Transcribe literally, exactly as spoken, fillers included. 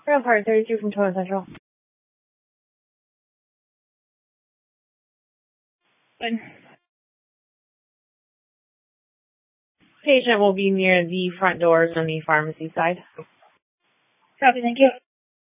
Rampart thirty-two from Toronto Central. Good. Patient will be near the front doors on the pharmacy side. Copy, thank you.